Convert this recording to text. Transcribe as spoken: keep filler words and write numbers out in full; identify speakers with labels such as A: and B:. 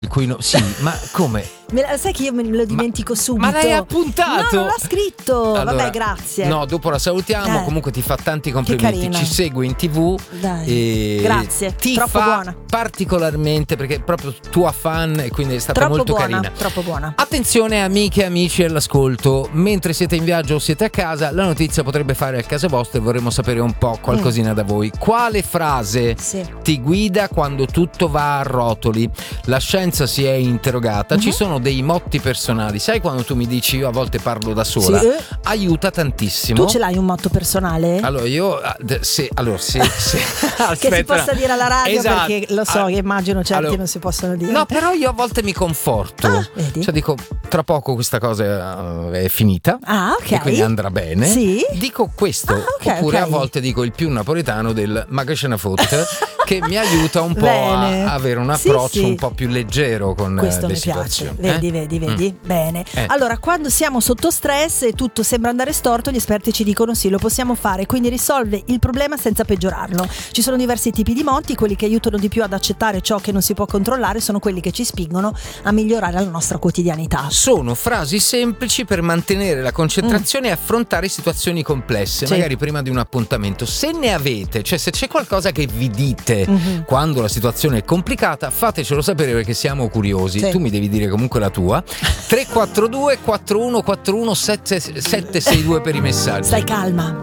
A: Il cui no, sì, ma come?
B: Me la, sai che io me lo dimentico
A: ma,
B: subito.
A: Ma l'hai appuntato?
B: No, non l'ha scritto.
A: Allora,
B: vabbè, grazie.
A: No, dopo la salutiamo.
B: Eh.
A: Comunque ti fa tanti complimenti. Ci segue in tv.
B: Dai.
A: E
B: Grazie.
A: ti
B: Troppo
A: fa
B: buona.
A: particolarmente perché è proprio tua fan e quindi è stata
B: Troppo
A: molto
B: buona,
A: carina.
B: Troppo buona.
A: Attenzione amiche e amici all'ascolto. Mentre siete in viaggio o siete a casa, la notizia potrebbe fare a casa vostra e vorremmo sapere un po' qualcosina mm. da voi. Quale frase
B: sì.
A: ti guida quando tutto va a rotoli? La scienza si è interrogata. Mm-hmm. Ci sono dei motti personali. Sai quando tu mi dici io a volte parlo da sola?
B: Sì.
A: Aiuta tantissimo.
B: Tu ce l'hai un motto personale?
A: Allora io se allora se, se
B: che si possa dire alla radio,
A: esatto.
B: Perché lo so che immagino certi
A: allora,
B: non si possono dire.
A: No, però io a volte mi conforto.
B: Ah, vedi?
A: Cioè dico tra poco questa cosa è finita.
B: Ah, ok.
A: E quindi andrà bene.
B: Sì.
A: Dico questo.
B: Ah, okay,
A: oppure
B: okay.
A: a volte dico il più napoletano del ma che ce ne fotte che mi aiuta un po' a, a avere un approccio sì, sì. un po' più leggero con
B: questo
A: le
B: mi
A: situazioni.
B: piace. Vedi,
A: eh?
B: vedi, vedi.
A: Mm.
B: Bene.
A: Eh.
B: Allora, quando siamo sotto stress e tutto sembra andare storto, gli esperti ci dicono sì, lo possiamo fare, quindi risolve il problema senza peggiorarlo. Ci sono diversi tipi di motti, quelli che aiutano di più ad accettare ciò che non si può controllare sono quelli che ci spingono a migliorare la nostra quotidianità.
A: Sono frasi semplici per mantenere la concentrazione mm. e affrontare situazioni complesse, sì. magari prima di un appuntamento. Se ne avete, cioè se c'è qualcosa che vi dite mm-hmm. quando la situazione è complicata, fatecelo sapere perché siamo curiosi. Sì. Tu mi devi dire comunque la tua. tre quattro due quattro uno quattro uno sette sette sei due per i messaggi.
B: Stai calma.